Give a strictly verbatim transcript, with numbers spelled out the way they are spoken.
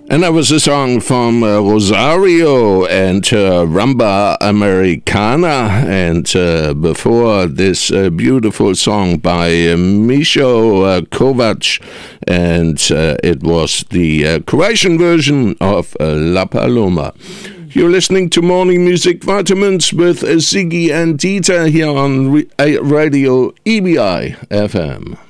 And that was a song from uh, Rosario and uh, Rumba Americana. And uh, before this uh, beautiful song by uh, Misho uh, Kovac. And uh, it was the uh, Croatian version of uh, La Paloma. You're listening to Morning Music Vitamins with uh, Ziggy and Dieter here on Re- Radio E B I F M.